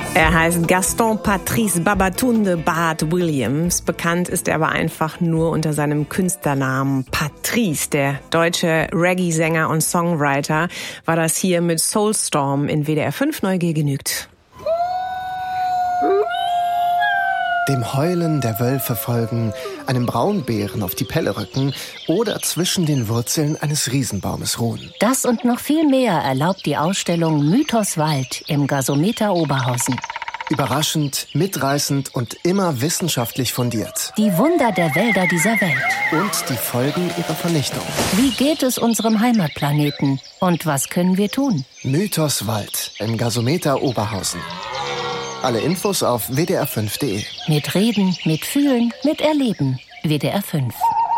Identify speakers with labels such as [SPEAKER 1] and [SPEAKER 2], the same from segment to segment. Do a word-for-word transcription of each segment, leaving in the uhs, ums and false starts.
[SPEAKER 1] Er heißt Gaston Patrice Babatunde Bart Williams. Bekannt ist er aber einfach nur unter seinem Künstlernamen Patrice. Der deutsche Reggae-Sänger und Songwriter war das hier mit Soulstorm in W D R fünf Neugier genügt.
[SPEAKER 2] Dem Heulen der Wölfe folgen, einem Braunbären auf die Pelle rücken oder zwischen den Wurzeln eines Riesenbaumes ruhen.
[SPEAKER 3] Das und noch viel mehr erlaubt die Ausstellung Mythos Wald im Gasometer Oberhausen.
[SPEAKER 2] Überraschend, mitreißend und immer wissenschaftlich fundiert.
[SPEAKER 3] Die Wunder der Wälder dieser Welt.
[SPEAKER 2] Und die Folgen ihrer Vernichtung.
[SPEAKER 3] Wie geht es unserem Heimatplaneten? Und was können wir tun?
[SPEAKER 2] Mythos Wald im Gasometer Oberhausen. Alle Infos auf w d r fünf punkt d e.
[SPEAKER 3] Mit Reden, mit Fühlen, mit Erleben. W D R fünf.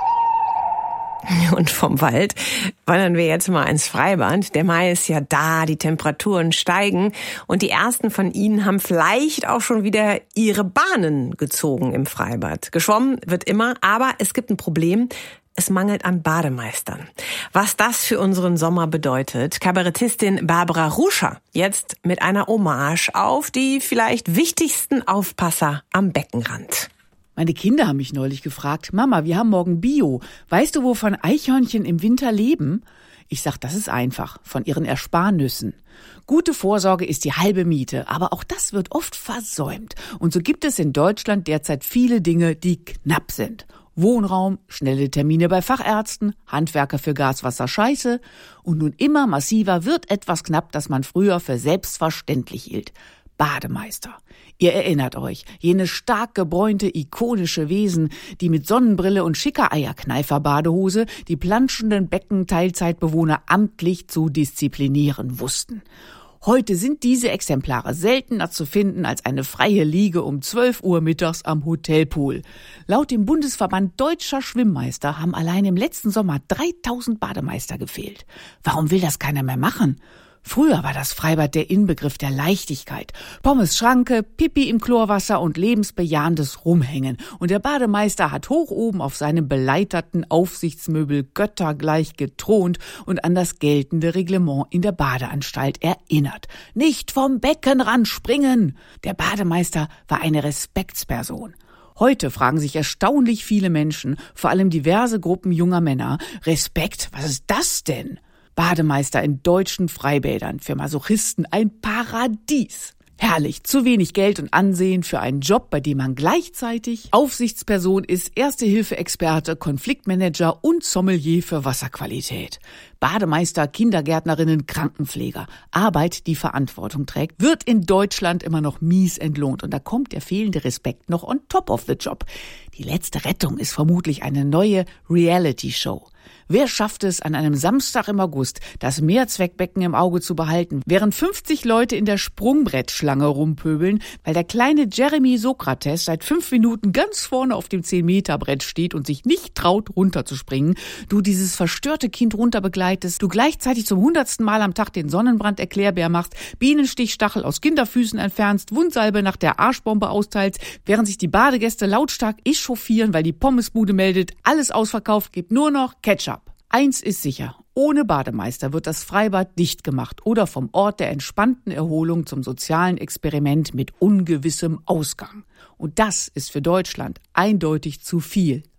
[SPEAKER 1] Und vom Wald wandern wir jetzt mal ins Freibad. Der Mai ist ja da, die Temperaturen steigen und die ersten von Ihnen haben vielleicht auch schon wieder ihre Bahnen gezogen im Freibad. Geschwommen wird immer, aber es gibt ein Problem. Es mangelt an Bademeistern. Was das für unseren Sommer bedeutet, Kabarettistin Barbara Ruscher jetzt mit einer Hommage auf die vielleicht wichtigsten Aufpasser am Beckenrand.
[SPEAKER 4] Meine Kinder haben mich neulich gefragt, Mama, wir haben morgen Bio. Weißt du, wovon Eichhörnchen im Winter leben? Ich sag, das ist einfach, von ihren Ersparnüssen. Gute Vorsorge ist die halbe Miete, aber auch das wird oft versäumt. Und so gibt es in Deutschland derzeit viele Dinge, die knapp sind. Wohnraum, schnelle Termine bei Fachärzten, Handwerker für Gas, Wasser, Scheiße. Und nun immer massiver wird etwas knapp, das man früher für selbstverständlich hielt. Bademeister. Ihr erinnert euch, jene stark gebräunte, ikonische Wesen, die mit Sonnenbrille und schicker Eierkneifer-Badehose die planschenden Becken-Teilzeitbewohner amtlich zu disziplinieren wussten. Heute sind diese Exemplare seltener zu finden als eine freie Liege um zwölf Uhr mittags am Hotelpool. Laut dem Bundesverband Deutscher Schwimmmeister haben allein im letzten Sommer dreitausend Bademeister gefehlt. Warum will das keiner mehr machen? Früher war das Freibad der Inbegriff der Leichtigkeit. Pommes Schranke, Pipi im Chlorwasser und lebensbejahendes Rumhängen. Und der Bademeister hat hoch oben auf seinem beleiterten Aufsichtsmöbel göttergleich gethront und an das geltende Reglement in der Badeanstalt erinnert. Nicht vom Beckenrand springen! Der Bademeister war eine Respektsperson. Heute fragen sich erstaunlich viele Menschen, vor allem diverse Gruppen junger Männer, Respekt, was ist das denn? Bademeister in deutschen Freibädern, für Masochisten ein Paradies. Herrlich, zu wenig Geld und Ansehen für einen Job, bei dem man gleichzeitig Aufsichtsperson ist, Erste-Hilfe-Experte, Konfliktmanager und Sommelier für Wasserqualität. Bademeister, Kindergärtnerinnen, Krankenpfleger. Arbeit, die Verantwortung trägt, wird in Deutschland immer noch mies entlohnt. Und da kommt der fehlende Respekt noch on top of the job. Die letzte Rettung ist vermutlich eine neue Reality-Show. Wer schafft es, an einem Samstag im August das Mehrzweckbecken im Auge zu behalten, während fünfzig Leute in der Sprungbrettschlange rumpöbeln, weil der kleine Jeremy Sokrates seit fünf Minuten ganz vorne auf dem zehn Meter Brett steht und sich nicht traut, runterzuspringen, du dieses verstörte Kind runterbegleitest, du gleichzeitig zum hundertsten Mal am Tag den Sonnenbrand erklärbar machst, Bienenstichstachel aus Kinderfüßen entfernst, Wundsalbe nach der Arschbombe austeilst, während sich die Badegäste lautstark echauffieren, weil die Pommesbude meldet, alles ausverkauft, gibt nur noch Ketchup. Eins ist sicher, ohne Bademeister wird das Freibad dicht gemacht oder vom Ort der entspannten Erholung zum sozialen Experiment mit ungewissem Ausgang. Und das ist für Deutschland eindeutig zu viel.